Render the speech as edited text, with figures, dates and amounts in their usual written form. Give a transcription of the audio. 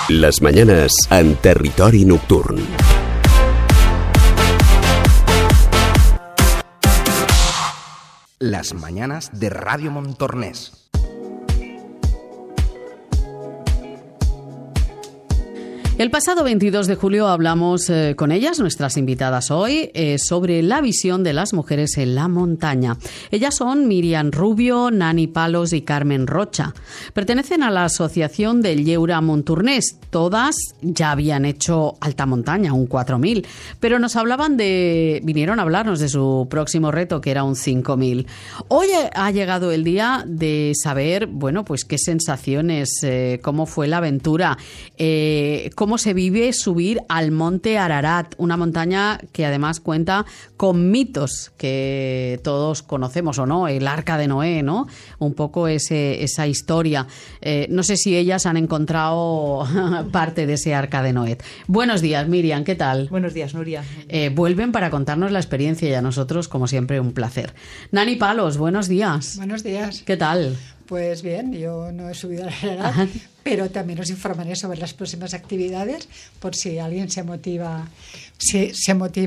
Les mañanes en Territori Nocturn. Las mañanas de Radio Montornès. El pasado 22 de julio hablamos con ellas, nuestras invitadas hoy, sobre la visión de las mujeres en la montaña. Ellas son Miriam Rubio, Nani Palos y Carmen Rocha. Pertenecen a la Asociación del Lleure Montornès. Todas ya habían hecho alta montaña, un 4000, pero vinieron a hablarnos de su próximo reto, que era un 5000. Hoy ha llegado el día de saber, pues qué sensaciones, cómo fue la aventura, cómo se vive subir al monte Ararat, una montaña que además cuenta con mitos que todos conocemos, ¿o no? El Arca de Noé, ¿no? Un poco esa historia. No sé si ellas han encontrado parte de ese Arca de Noé. Buenos días, Miriam, ¿qué tal? Buenos días, Nuria. Vuelven para contarnos la experiencia y a nosotros, como siempre, un placer. Nani Palos, buenos días. Buenos días. ¿Qué tal? Pues bien, yo no he subido a la Ararat, pero también os informaré sobre las próximas actividades por si alguien se motiva